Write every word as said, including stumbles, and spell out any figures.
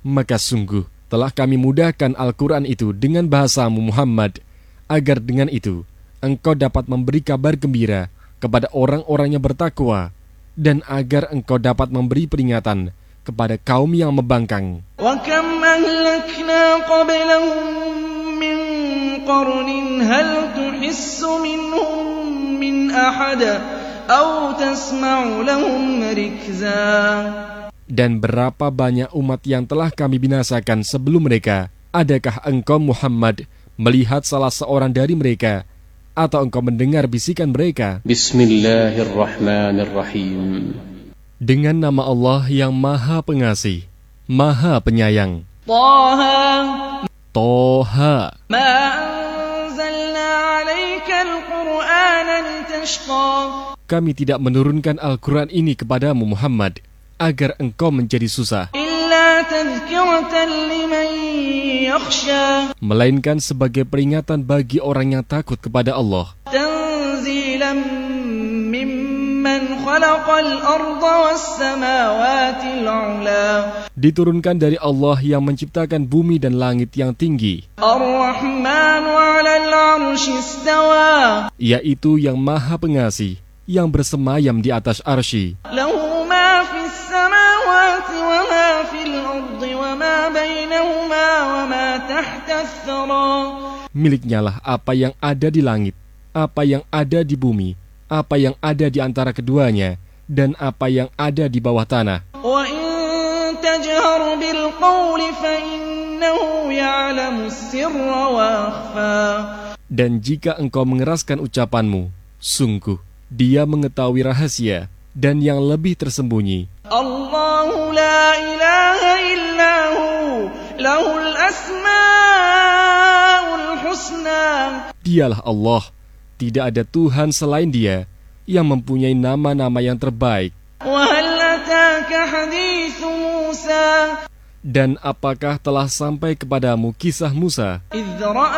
Maka sungguh telah kami mudahkan Al-Quran itu dengan bahasamu Muhammad, agar dengan itu engkau dapat memberi kabar gembira kepada orang-orang yang bertakwa, dan agar engkau dapat memberi peringatan kepada kaum yang membangkang. وَكَمْ أَهْلَكْنَا قَبْلَهُمْ مِنْ قَرْنٍ هَلْ تُحِسُّ مِنْهُمْ مِنْ أَحَدٍ أَوْ تَسْمَعُ لَهُمْ رِكْزًا. Dan berapa banyak umat yang telah kami binasakan sebelum mereka, adakah engkau Muhammad melihat salah seorang dari mereka, atau engkau mendengar bisikan mereka? Bismillahirrahmanirrahim. Dengan nama Allah yang Maha Pengasih, Maha Penyayang. Taha. Toha. Ma anzalna 'alaika al-Qur'ana litashqa. Kami tidak menurunkan Al-Quran ini kepadamu Muhammad agar engkau menjadi susah, Illa tadhkiratan liman yakhsha. melainkan sebagai peringatan bagi orang yang takut kepada Allah. Tanzilan mimman khalaqal arda was samawati al-'ula. Diturunkan dari Allah yang menciptakan bumi dan langit yang tinggi, Ar-Rahmanu 'alal 'arsy istawa. yaitu yang Maha Pengasih, yang bersemayam di atas arsy. Lahu ma fis samawati wa ma fil ardi wa ma bainahuma wa ma tahta ath-thara. Miliknya lah apa yang ada di langit, apa yang ada di bumi, apa yang ada di antara keduanya, dan apa yang ada di bawah tanah. Wa in tajhar bil qawli fa innahu ya'lamu as-sirra wa akhfa. Dan jika engkau mengeraskan ucapanmu, sungguh Dia mengetahui rahasia dan yang lebih tersembunyi. Allahu la ilaha illa hu, lahul asmaul husna. Dialah Allah, tidak ada Tuhan selain Dia yang mempunyai nama-nama yang terbaik. Wa hal ataka hadithu Musa. Dan apakah telah sampai kepadamu kisah Musa? Idh ra'a